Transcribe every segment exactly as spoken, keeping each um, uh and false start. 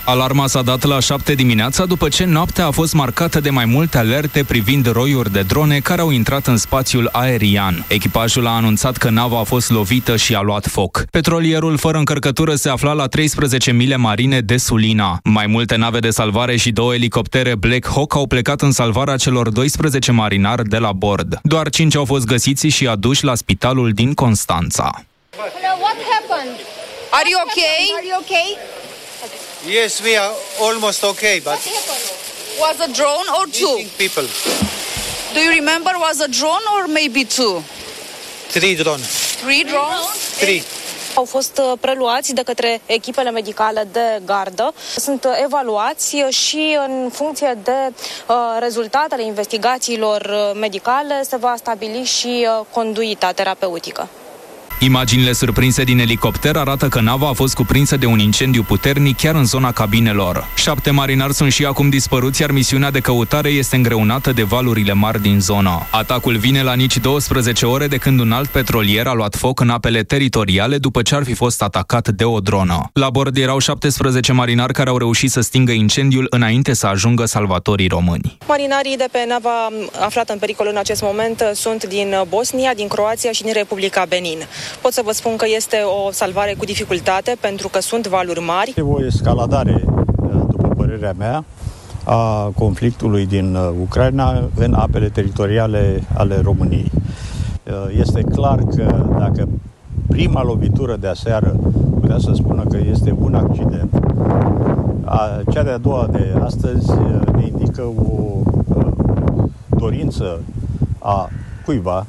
Alarma s-a dat la șapte dimineața după ce noaptea a fost marcată de mai multe alerte privind roiuri de drone care au intrat în spațiul aerian. Echipajul a anunțat că nava a fost lovită și a luat foc. Petrolierul fără încărcătură se afla la treisprezece mile marine de Sulina. Mai multe nave de salvare și două elicoptere Black Hawk au plecat în salvarea celor doisprezece marinari de la bord. Doar cinci au fost găsiți și aduși la spitalul din Constanța. Hello, what happened? Are you okay? Are you okay? Yes, we are almost okay, but What happened? Was a drone or two? missing people. Do you remember was a drone or maybe two? Three drone. Three drones? Three. Au fost preluați de către echipele medicale de gardă. Sunt evaluați și în funcție de uh, rezultatele investigațiilor medicale se va stabili și uh, conduita terapeutică. Imaginile surprinse din elicopter arată că nava a fost cuprinsă de un incendiu puternic chiar în zona cabinelor. Șapte marinari sunt și acum dispăruți, iar misiunea de căutare este îngreunată de valurile mari din zonă. Atacul vine la nici douăsprezece ore de când un alt petrolier a luat foc în apele teritoriale după ce ar fi fost atacat de o dronă. La bord erau șaptesprezece marinari care au reușit să stingă incendiul înainte să ajungă salvatorii români. Marinarii de pe nava aflată în pericol în acest moment sunt din Bosnia, din Croația și din Republica Benin. Pot să vă spun că este o salvare cu dificultate pentru că sunt valuri mari. O escaladare, după părerea mea, a conflictului din Ucraina în apele teritoriale ale României. Este clar că dacă prima lovitură de aseară putea să spună că este un accident, cea de-a doua de astăzi ne indică o dorință a cuiva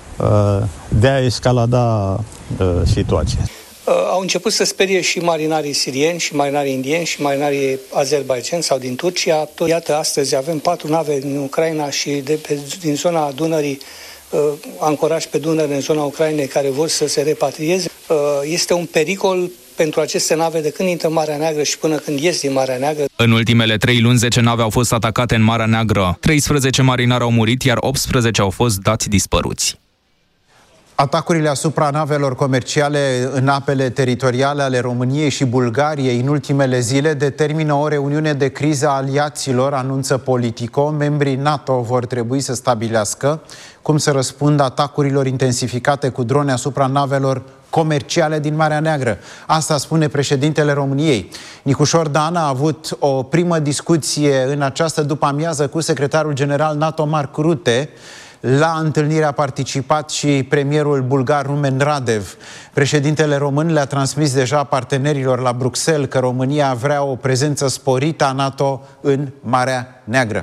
de a escalada situația. Au început să sperie și marinarii sirieni, și marinarii indieni, și marinarii azerbaidjani sau din Turcia. Iată, astăzi avem patru nave din Ucraina și de pe, din zona Dunării, ancoraj pe Dunăre în zona Ucrainei, care vor să se repatrieze. Este un pericol pentru aceste nave de când intră în Marea Neagră și până când ies din Marea Neagră. În ultimele trei luni, zece nave au fost atacate în Marea Neagră. treisprezece marinari au murit, iar optsprezece au fost dați dispăruți. Atacurile asupra navelor comerciale în apele teritoriale ale României și Bulgariei în ultimele zile determină o reuniune de criză a aliaților, anunță Politico. Membrii NATO vor trebui să stabilească cum să răspundă atacurilor intensificate cu drone asupra navelor comerciale din Marea Neagră. Asta spune președintele României. Nicușor Dan a avut o primă discuție în această după-amiază cu secretarul general NATO Mark Rutte. La întâlnire a participat și premierul bulgar Rumen Radev. Președintele român le-a transmis deja partenerilor la Bruxelles că România vrea o prezență sporită a NATO în Marea Neagră.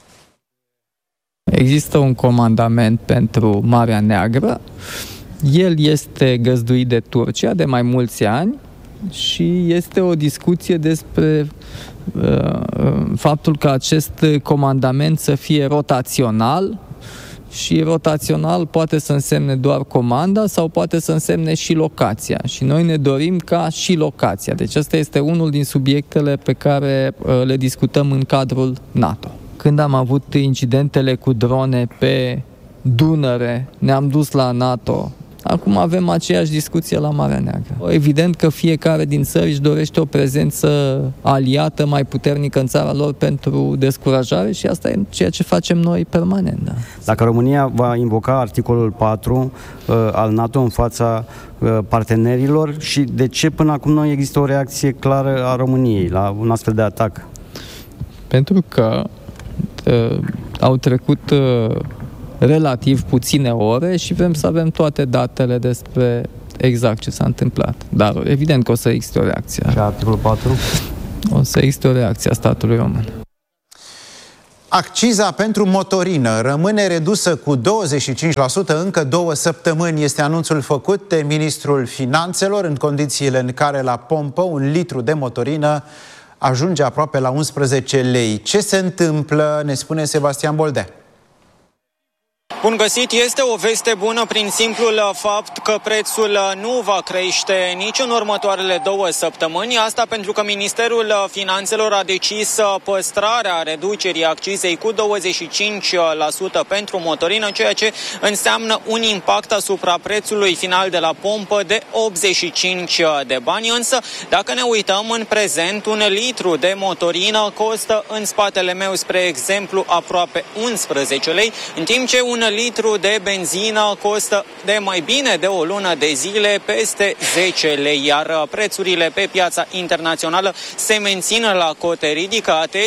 Există un comandament pentru Marea Neagră. El este găzduit de Turcia de mai mulți ani și este o discuție despre uh, faptul că acest comandament să fie rotațional. Și rotațional poate să însemne doar comanda sau poate să însemne și locația. Și noi ne dorim ca și locația. Deci ăsta este unul din subiectele pe care uh, le discutăm în cadrul NATO. Când am avut incidentele cu drone pe Dunăre, ne-am dus la NATO. Acum avem aceeași discuție la Marea Neagră. Evident că fiecare din țări își dorește o prezență aliată mai puternică în țara lor pentru descurajare și asta e ceea ce facem noi permanent. Da. Dacă România va invoca articolul patru uh, al NATO în fața uh, partenerilor și de ce până acum nu există o reacție clară a României la un astfel de atac? Pentru că uh, au trecut... Uh, relativ puține ore și vrem să avem toate datele despre exact ce s-a întâmplat. Dar evident că o să existe o reacție. Și articolul patru? O să existe o reacție a statului român. Acciza pentru motorină rămâne redusă cu douăzeci și cinci la sută încă două săptămâni. Este anunțul făcut de ministrul Finanțelor în condițiile în care la pompă un litru de motorină ajunge aproape la unsprezece lei. Ce se întâmplă, ne spune Sebastian Boldea. Bun găsit! Este o veste bună prin simplul fapt că prețul nu va crește nici în următoarele două săptămâni. Asta pentru că Ministerul Finanțelor a decis păstrarea reducerii accizei cu douăzeci și cinci la sută pentru motorină, ceea ce înseamnă un impact asupra prețului final de la pompă de optzeci și cinci de bani. Însă, dacă ne uităm în prezent, un litru de motorină costă în spatele meu, spre exemplu, aproape unsprezece lei, în timp ce un litru de benzină costă de mai bine de o lună de zile peste zece lei, iar prețurile pe piața internațională se mențin la cote ridicate.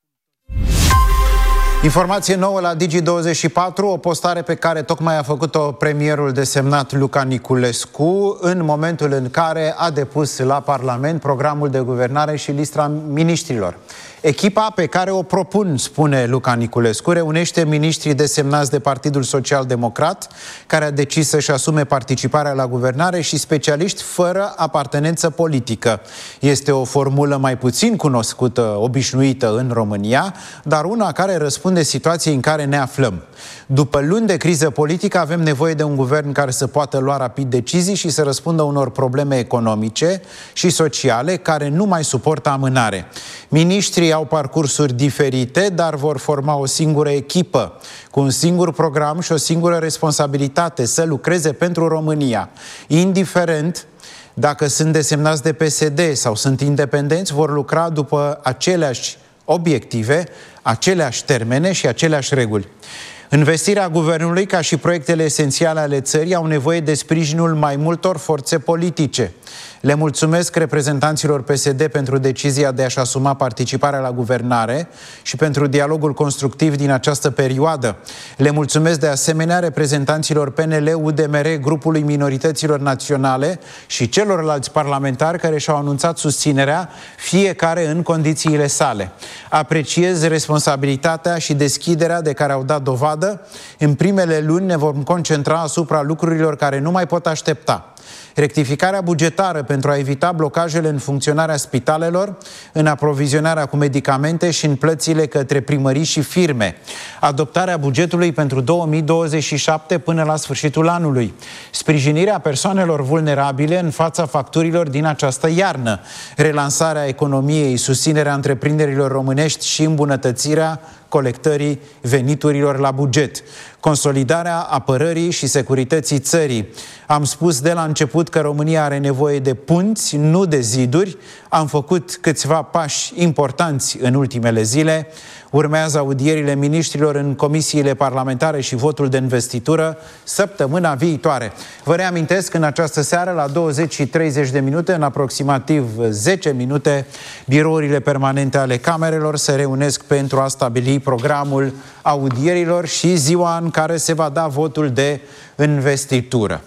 Informație nouă la Digi douăzeci și patru, o postare pe care tocmai a făcut-o premierul desemnat Luca Niculescu în momentul în care a depus la Parlament programul de guvernare și lista miniștrilor. Echipa pe care o propun, spune Luca Niculescu, reunește miniștrii desemnați de Partidul Social Democrat, care a decis să-și asume participarea la guvernare, și specialiști fără apartenență politică. Este o formulă mai puțin cunoscută, obișnuită în România, dar una care răspunde situației în care ne aflăm. După luni de criză politică, avem nevoie de un guvern care să poată lua rapid decizii și să răspundă unor probleme economice și sociale care nu mai suportă amânare. Miniștrii au parcursuri diferite, dar vor forma o singură echipă, cu un singur program și o singură responsabilitate: să lucreze pentru România. Indiferent dacă sunt desemnați de P S D sau sunt independenți, vor lucra după aceleași obiective, aceleași termene și aceleași reguli. Investirea guvernului, ca și proiectele esențiale ale țării, au nevoie de sprijinul mai multor forțe politice. Le mulțumesc reprezentanților P S D pentru decizia de a-și asuma participarea la guvernare și pentru dialogul constructiv din această perioadă. Le mulțumesc de asemenea reprezentanților P N L, U D M R, grupului minorităților naționale și celorlalți parlamentari care și-au anunțat susținerea, fiecare în condițiile sale. Apreciez responsabilitatea și deschiderea de care au dat dovadă. În primele luni ne vom concentra asupra lucrurilor care nu mai pot aștepta. Rectificarea bugetară pentru a evita blocajele în funcționarea spitalelor, în aprovizionarea cu medicamente și în plățile către primării și firme. Adoptarea bugetului pentru două mii douăzeci și șapte până la sfârșitul anului. Sprijinirea persoanelor vulnerabile în fața facturilor din această iarnă. Relansarea economiei, susținerea întreprinderilor românești și îmbunătățirea colectării veniturilor la buget. Consolidarea apărării și securității țării. Am spus de la început că România are nevoie de punți, nu de ziduri. Am făcut câțiva pași importanți în ultimele zile. Urmează audierile miniștrilor în comisiile parlamentare și votul de investitură săptămâna viitoare. Vă reamintesc, în această seară, la douăzeci și treizeci de minute, în aproximativ zece minute, birourile permanente ale camerelor se reunesc pentru a stabili programul audierilor și ziua în care se va da votul de investitură.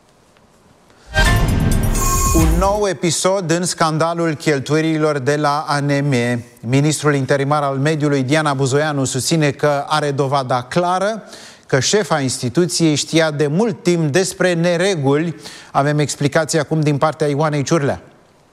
Un nou episod în scandalul cheltuielilor de la A N M. Ministrul interimar al mediului, Diana Buzoianu, susține că are dovada clară că șefa instituției știa de mult timp despre nereguli. Avem explicații acum din partea Ioanei Ciurlea.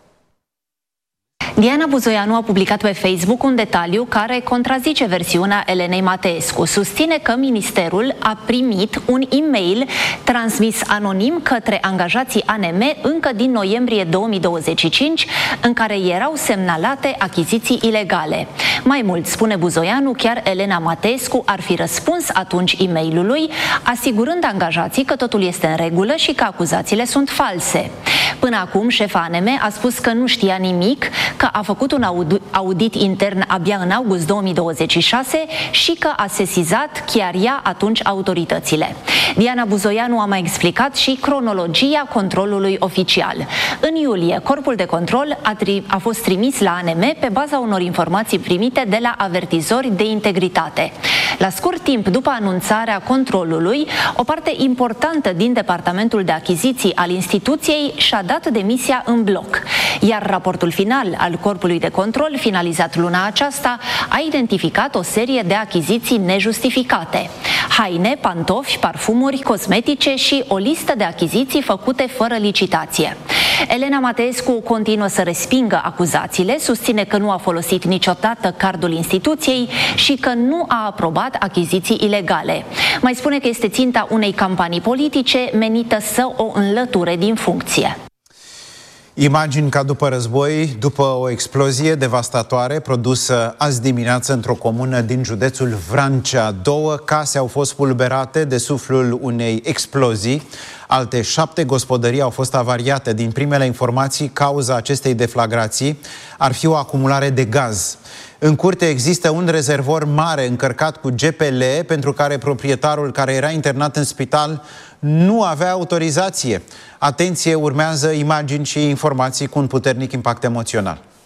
Diana Buzoianu a publicat pe Facebook un detaliu care contrazice versiunea Elenei Mateescu. Susține că ministerul a primit un e-mail transmis anonim către angajații A N M încă din noiembrie două mii douăzeci și cinci, în care erau semnalate achiziții ilegale. Mai mult, spune Buzoianu, chiar Elena Mateescu ar fi răspuns atunci e-mailului, asigurând angajații că totul este în regulă și că acuzațiile sunt false. Până acum, șefa A N M a spus că nu știa nimic, că a făcut un audit intern abia în august două mii douăzeci și șase și că a sesizat chiar ea atunci autoritățile. Diana Buzoianu a mai explicat și cronologia controlului oficial. În iulie, corpul de control a, tri- a fost trimis la A N M pe baza unor informații primite de la avertizori de integritate. La scurt timp după anunțarea controlului, o parte importantă din departamentul de achiziții al instituției și-a dat demisia în bloc, iar raportul final al corpului de control, finalizat luna aceasta, a identificat o serie de achiziții nejustificate: haine, pantofi, parfumuri, cosmetice și o listă de achiziții făcute fără licitație. Elena Mateescu continuă să respingă acuzațiile, susține că nu a folosit niciodată cardul instituției și că nu a aprobat achiziții ilegale. Mai spune că este ținta unei campanii politice menită să o înlăture din funcție. Imagini ca după război, după o explozie devastatoare produsă azi dimineață într-o comună din județul Vrancea. Două case au fost pulberate de suflul unei explozii. Alte șapte gospodării au fost avariate. Din primele informații, cauza acestei deflagrații ar fi o acumulare de gaz. În curte există un rezervor mare încărcat cu G P L, pentru care proprietarul, care era internat în spital, nu avea autorizație. Atenție, urmează imagini și informații cu un puternic impact emoțional.